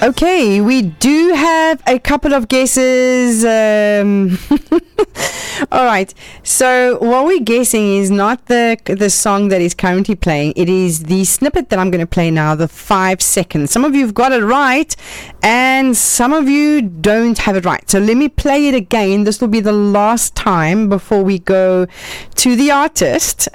Okay, we do have a couple of guesses. All right. So what we're guessing is not the song that is currently playing. It is the snippet that I'm going to play now, the 5 seconds. Some of you have got it right, and some of you don't have it right. So let me play it again. This will be the last time before we go to the artist.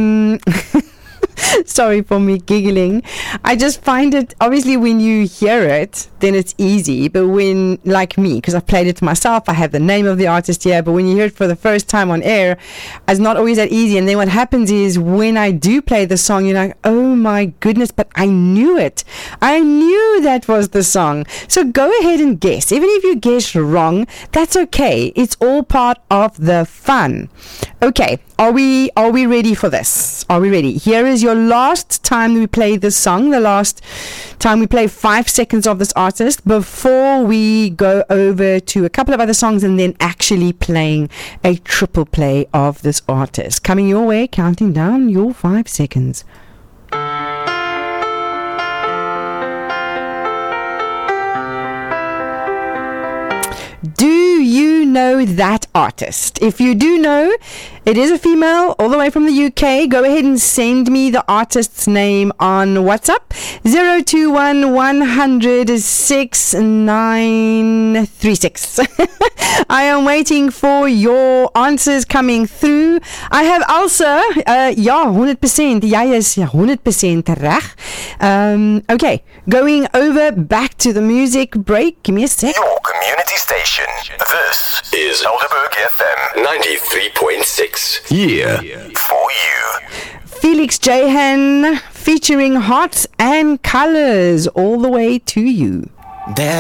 Sorry for me giggling. I just find it, obviously when you hear it, then it's easy. But when, like me, because I've played it to myself, I have the name of the artist here. But when you hear it for the first time on air, it's not always that easy. And then what happens is when I do play the song, you're like, oh my goodness, but I knew it. I knew that was the song. So go ahead and guess. Even if you guess wrong, that's okay. It's all part of the fun. Okay, are we ready for this? Are we ready? Here is your last time we play this song, the last time we play 5 seconds of this artist before we go over to a couple of other songs and then actually playing a triple play of this artist. Coming your way, counting down your 5 seconds. Do you know that artist? If you do know, it is a female all the way from the UK. Go ahead and send me the artist's name on WhatsApp 021 100 6936. I am waiting for your answers coming through. I have Elsa. Ja, 100%. Jy is 100% reg. Okay, going over back to the music break. Give me a sec. Your community station. This is Helderberg FM 93.6. Yeah. For you. Felix Jahan featuring Hearts and Colors all the way to you. There